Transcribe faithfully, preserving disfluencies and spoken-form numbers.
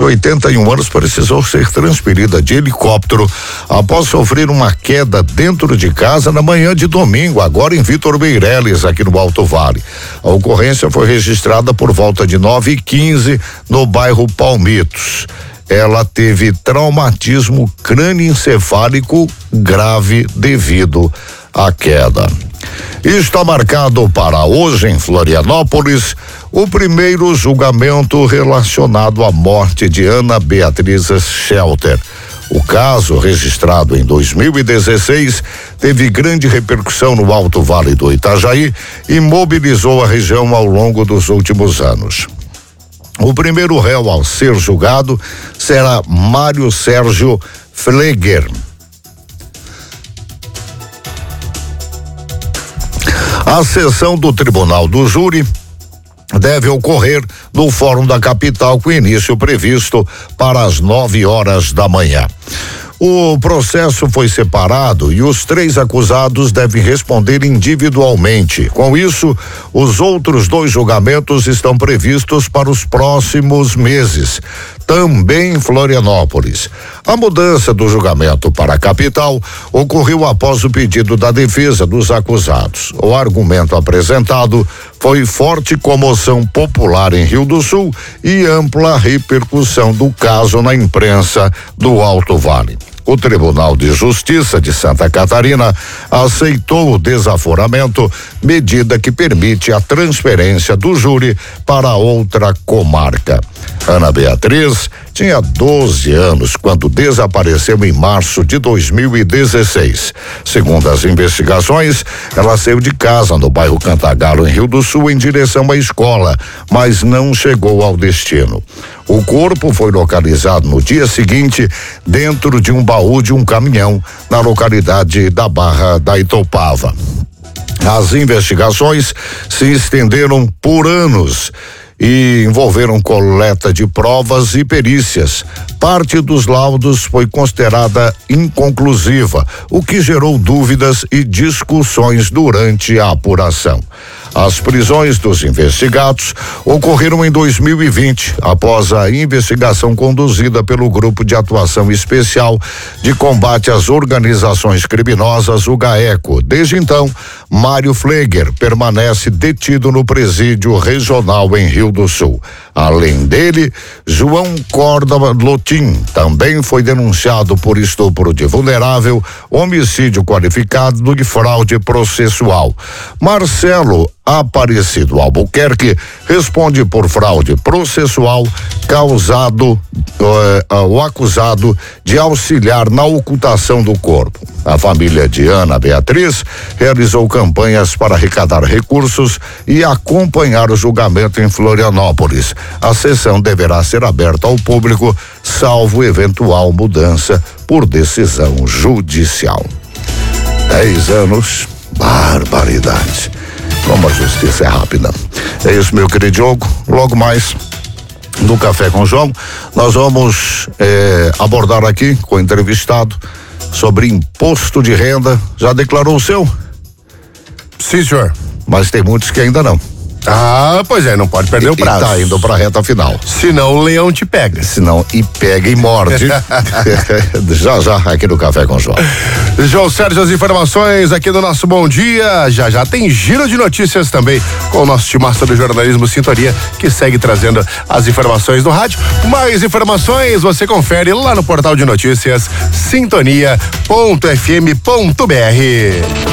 oitenta e um anos, precisou ser transferida de helicóptero após sofrer uma queda dentro de casa na manhã de domingo, agora em Vitor Meireles, aqui no Alto Vale. A ocorrência foi registrada por volta de nove e quinze no bairro Palmitos. Ela teve traumatismo crânioencefálico grave devido à queda. Está marcado para hoje em Florianópolis o primeiro julgamento relacionado à morte de Ana Beatriz Shelter. O caso, registrado em dois mil e dezesseis, teve grande repercussão no Alto Vale do Itajaí e mobilizou a região ao longo dos últimos anos. O primeiro réu a ser julgado será Mário Sérgio Fleger. A sessão do Tribunal do Júri deve ocorrer no Fórum da Capital, com início previsto para as nove horas da manhã. O processo foi separado e os três acusados devem responder individualmente. Com isso, os outros dois julgamentos estão previstos para os próximos meses, também em Florianópolis. A mudança do julgamento para a capital ocorreu após o pedido da defesa dos acusados. O argumento apresentado foi forte comoção popular em Rio do Sul e ampla repercussão do caso na imprensa do Alto Vale. O Tribunal de Justiça de Santa Catarina aceitou o desaforamento, medida que permite a transferência do júri para outra comarca. Ana Beatriz tinha doze anos quando desapareceu em março de dois mil e dezesseis. Segundo as investigações, ela saiu de casa no bairro Cantagalo, em Rio do Sul, em direção à escola, mas não chegou ao destino. O corpo foi localizado no dia seguinte dentro de um baú de um caminhão na localidade da Barra da Itopava. As investigações se estenderam por anos e envolveram coleta de provas e perícias. Parte dos laudos foi considerada inconclusiva, o que gerou dúvidas e discussões durante a apuração. As prisões dos investigados ocorreram em dois mil e vinte, após a investigação conduzida pelo Grupo de Atuação Especial de Combate às Organizações Criminosas, o GAECO. Desde então, Mário Fleger permanece detido no presídio regional em Rio do Sul. Além dele, João Córdoba Lotim também foi denunciado por estupro de vulnerável, homicídio qualificado e fraude processual. Marcelo Aparecido Albuquerque responde por fraude processual causado eh, ao acusado de auxiliar na ocultação do corpo. A família de Ana Beatriz realizou campanhas para arrecadar recursos e acompanhar o julgamento em Florianópolis. A sessão deverá ser aberta ao público, salvo eventual mudança por decisão judicial. Dez anos, barbaridade. Como a justiça é rápida. É isso, meu querido Diogo. Logo mais no Café com João, nós vamos eh, abordar aqui com o entrevistado sobre imposto de renda. Já declarou o seu? Sim, senhor. Mas tem muitos que ainda não. Ah, pois é, não pode perder e, o prazo. E tá indo pra reta final. Senão o leão te pega. Senão, e pega e morde. Já, já, aqui no Café com João. João Sérgio, as informações aqui do nosso Bom Dia. Já, já tem giro de notícias também com o nosso timaço do jornalismo Sintonia, que segue trazendo as informações no rádio. Mais informações você confere lá no portal de notícias sintonia ponto f m ponto b r.